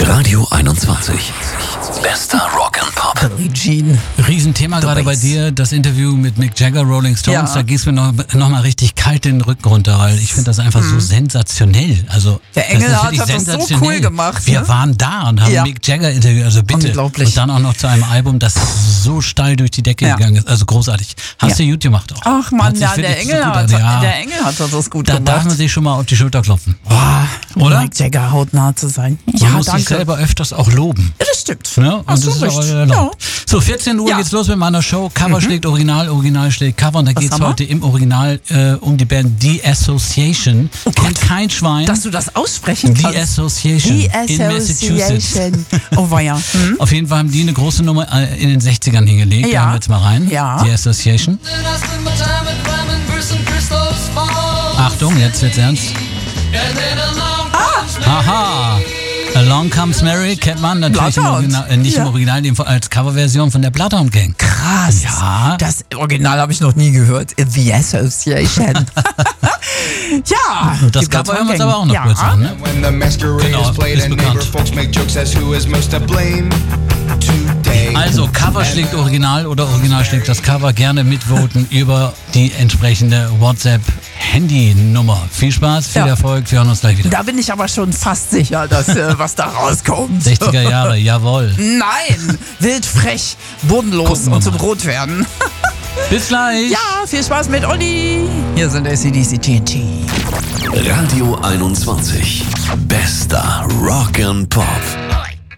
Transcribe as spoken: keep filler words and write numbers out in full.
Radio einundzwanzig. Bester Rock and Pop. Billie Jean. Riesenthema gerade bei dir, das Interview mit Mick Jagger, Rolling Stones. Ja. Da ging's mir noch, noch mal richtig kalt den Rücken runter, weil ich finde das einfach so sensationell. Also Der Engel das ist hat wirklich das so sensationell. cool gemacht, Wir ne? waren da und haben Ja. Mick Jagger interviewt, also bitte. Unglaublich. Und dann auch noch zu einem Album, das so steil durch die Decke Ja. gegangen ist. Also großartig. Hast Ja. du gut gemacht auch. Ach man, Hat sich ja, der wirklich Engel, so gut hat, an- ja. der Engel hat das gut Da gemacht. darf man sich schon mal auf die Schulter klopfen. Boah, Oder? Mick Jagger hautnah zu sein. Man Ja, muss sich danke. selber öfters auch loben. Ja, das stimmt. Ne? Und Hast das du ist auch recht. erlaubt. So, vierzehn Uhr Ja. geht's los mit meiner Show. Cover schlägt Original, Original schlägt Cover. Und da Was geht's haben wir? heute im Original äh, um die Band The Association. Kennt kein Schwein. Dass du das aussprechen The kannst. Association Die in Massachusetts. Association. Oh, weia. Hm? Auf jeden Fall haben die eine große Nummer äh, in den sechzigern hingelegt. Ja. Da hören wir jetzt mal rein. Ja. The Association. Achtung, jetzt wird's ernst. Haha. Along Comes Mary kennt man natürlich im Bloodhound. Original, äh, nicht Ja. im Original, in dem Fall als Coverversion von der Bloodhound Gang. Krass. Ja. Das Original habe ich noch nie gehört. The Association. Ja. Das die Cover hören wir uns Bloodhound aber auch noch Gang. kurz an. Ne? When the masquerade Genau, is played ist and bekannt. neighbor folks make jokes as who is most to blame today. Also Cover schlägt Original oder Original schlägt das Cover. Gerne mitvoten über die entsprechende WhatsApp-Handy-Nummer. Viel Spaß, viel Ja. Erfolg. Wir hören uns gleich wieder. Da bin ich aber schon fast sicher, dass äh, was da rauskommt. sechziger Jahre, jawohl. Nein, wild frech, bodenlos Gucken wir und zum mal. Rotwerden. Bis gleich. Ja, viel Spaß mit Olli. Hier sind A C D C T N T. Radio einundzwanzig. Bester Rock and Pop.